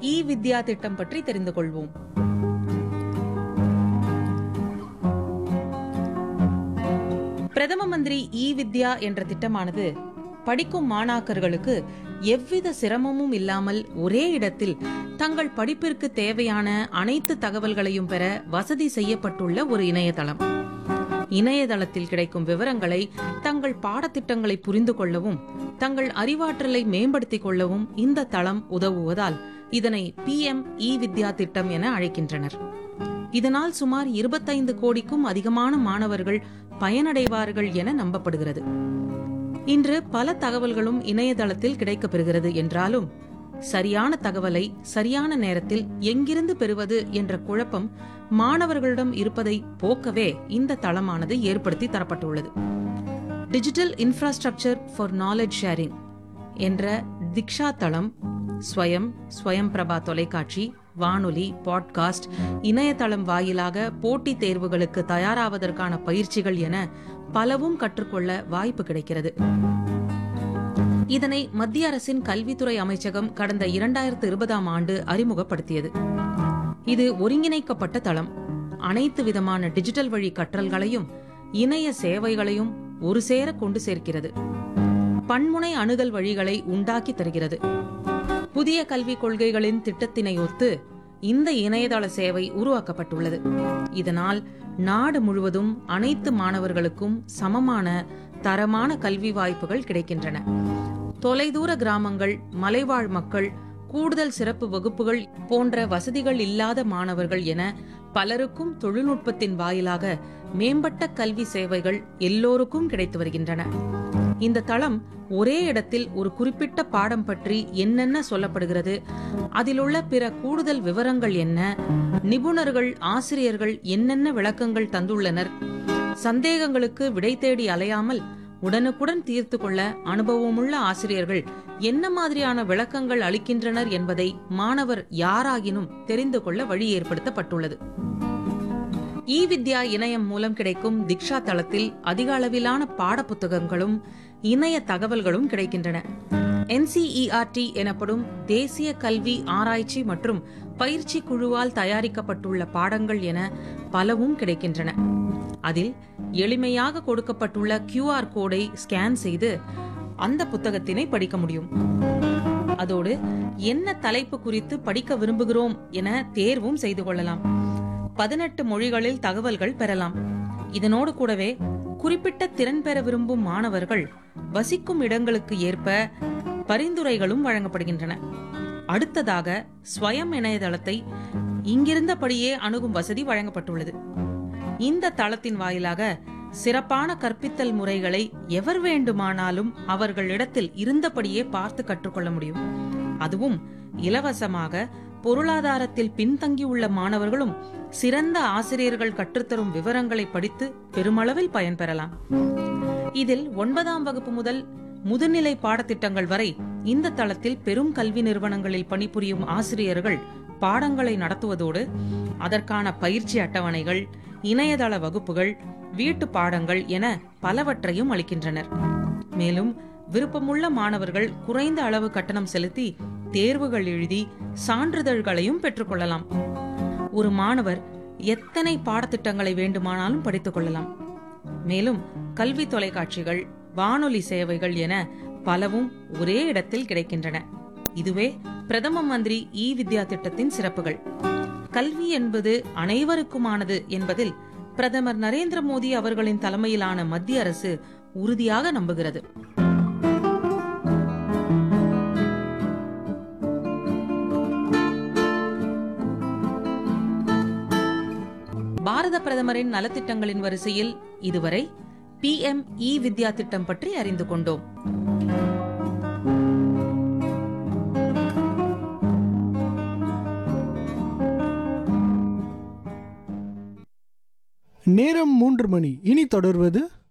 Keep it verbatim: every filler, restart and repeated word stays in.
இ வித்யா திட்டம் பற்றி தெரிந்து கொள்வோம். பிரதம மந்திரி இ வித்யா என்ற திட்டமானது படிக்கும் மாணாக்கர்களுக்கு எவ்வித சிரமமும் இல்லாமல் ஒரே இடத்தில் தங்கள் படிப்பிற்கு தேவையான அனைத்து தகவல்களையும் பெற வசதி செய்யப்பட்டுள்ள ஒரு இணையதளம். இணையதளத்தில் கிடைக்கும் விவரங்களை தங்கள் பாடத்திட்டங்களை புரிந்து கொள்ளவும் தங்கள் அறிவாற்றலை மேம்படுத்திக் கொள்ளவும் இந்த தளம் உதவுவதால் இதனை பி எம் இ வித்யா திட்டம் என அழைக்கின்றனர். இதனால் சுமார் இருபத்தைந்து கோடிக்கும் அதிகமான மாணவர்கள் பயனடைவார்கள் என நம்பப்படுகிறது. இன்று பல தகவல்களும் இணையதளத்தில் கிடைக்கப்பெறுகிறது என்றாலும் சரியான தகவலை சரியான நேரத்தில் எங்கிருந்து பெறுவது என்ற குழப்பம் மாணவர்களிடம் இருப்பதை போக்கவே இந்த தளமானது ஏற்படுத்தி தரப்பட்டுள்ளது. Digital infrastructure for knowledge sharing என்ற திக்ஷா தளம் ஸ்வயம், ஸ்வயம் பிரபா தொலைக்காட்சி, வானொலி, பாட்காஸ்ட், இணையதளம் வாயிலாக போட்டித் தேர்வுகளுக்கு தயாராவதற்கான பயிற்சிகள் என பலவும் கற்றுக்கொள்ள வாய்ப்பு கிடைக்கிறது. இதனை மத்திய அரசின் கல்வித்துறை அமைச்சகம் கடந்த இரண்டாயிரத்து இருபதாம் ஆண்டு அறிமுகப்படுத்தியது. இது ஒருங்கிணைக்கப்பட்ட தளம். அனைத்து விதமான டிஜிட்டல் வழி கற்றல்களையும் இணைய சேவைகளையும் ஒரு சேர கொண்டு சேர்க்கிறது. பன்முனை அணுகல் வழிகளை உண்டாக்கி தருகிறது. புதிய கல்விக் கொள்கைகளின் திட்டத்தினை ஒத்து இந்த இணையதள சேவை உருவாக்கப்பட்டுள்ளது. இதனால் நாடு முழுவதும் அனைத்து மாணவர்களுக்கும் சமமான தரமான கல்வி வாய்ப்புகள் கிடைக்கின்றன. தொலைதூர கிராமங்கள், மலைவாழ் மக்கள், கூடுதல் சிறப்பு வகுப்புகள் போன்ற வசதிகள் இல்லாத மாணவர்கள் என பலருக்கும் தொழில்நுட்பத்தின் வாயிலாக மேம்பட்ட கல்வி சேவைகள் எல்லோருக்கும் கிடைத்து வருகின்றன. இந்த தளம் ஒரே இடத்தில் ஒரு குறிப்பிட்ட பாடம் பற்றி என்னென்ன சொல்லப்படுகிறது, அதிலுள்ள பிற கூடுதல் விவரங்கள் என்ன, நிபுணர்கள், ஆசிரியர்கள் என்னென்ன விளக்கங்கள் தந்துள்ளனர், சந்தேகங்களுக்கு விடை தேடி அலையாமல் உடனுக்குடன் தீர்த்து கொள்ள அனுபவமுள்ள ஆசிரியர்கள் என்ன மாதிரியான விளக்கங்கள் அளிக்கின்றனர் என்பதை மாணவர் யாராகினும் தெரிந்து கொள்ள வழி ஏற்படுத்தப்பட்டுள்ளது. இ வித்யா இணையம் மூலம் கிடைக்கும் திக்ஷா தளத்தில் அதிக அளவிலான பாட புத்தகங்களும் இணைய தகவல்களும் கிடைக்கின்றன. N C E R D எனப்படும் தேசிய கல்வி ஆராய்ச்சி மற்றும் பயிற்சி குழுவால் தயாரிக்கப்பட்டுள்ள பாடங்கள் என பலவும் கிடைக்கின்றன. அதில் எளிமையாக கொடுக்கப்பட்டுள்ள கியூ ஆர் கோடை ஸ்கேன் செய்து அந்த புத்தகத்தினை படிக்க முடியும். அதோடு என்ன தலைப்பு குறித்து படிக்க விரும்புகிறோம் என தேர்வும் செய்து கொள்ளலாம். பதினெட்டு மொழிகளில் தகவல்கள் பெறலாம். இதனோடு கூடவே குறிப்பிட்ட திறன் பெற விரும்பும் மாணவர்கள் வசிக்கும் இடங்களுக்கு ஏற்ப பரிந்துரைகளும் வழங்கப்படுகின்றன. அடுத்ததாக ஸ்வயம் இணையதளத்தை இங்கிருந்தபடியே அணுகும் வசதி வழங்கப்பட்டுள்ளது. இந்த தளத்தின் வாயிலாக சிறப்பான கற்பித்தல் முறைகளை எவர் வேண்டுமானாலும் அவர்களிடத்தில் இருந்தபடியே பார்த்து கற்றுக்கொள்ள முடியும். அதுவும் இலவசமாக. பொருளாதாரத்தில் பின்தங்கியுள்ள மாணவர்களும் சிறந்த ஆசிரியர்கள் கற்றுத்தரும் விவரங்களை படித்து பெருமளவில் பயன்பெறலாம். இதில் ஒன்பதாம் வகுப்பு முதல் முதுநிலை பாடத்திட்டங்கள் வரை இந்த தளத்தில் பெரும் கல்வி நிறுவனங்களில் பணிபுரியும் ஆசிரியர்கள் பாடங்களை நடத்துவதோடு அதற்கான பயிற்சி அட்டவணைகள், இணையதள வகுப்புகள், வீட்டு பாடங்கள் என பலவற்றையும் அளிக்கின்றனர். மேலும் விருப்பமுள்ள மாணவர்கள் குறைந்த அளவு கட்டணம் செலுத்தி தேர்வுகள் எழுதி சான்றிதழ்களையும் பெற்றுக்கொள்ளலாம். ஒரு மாணவர் எத்தனை பாடத்திட்டங்களை வேண்டுமானாலும் படித்துக் கொள்ளலாம். மேலும் கல்வி தொலைக்காட்சிகள், வானொலி சேவைகள் என பலவும் ஒரே இடத்தில் கிடைக்கின்றன. இதுவே பிரதம மந்திரி இ வித்யா திட்டத்தின் சிறப்புகள். கல்வி என்பது அனைவருக்குமானது என்பதில் பிரதமர் நரேந்திர மோடி அவர்களின் தலைமையிலான மத்திய அரசு உறுதியாக நம்புகிறது. பாரத பிரதமரின் நலத்திட்டங்களின் வரிசையில் இதுவரை பி எம் இ வித்யா திட்டம் பற்றி அறிந்து கொண்டோம். நேரம் மூன்று மணி. இனி தொடர்வது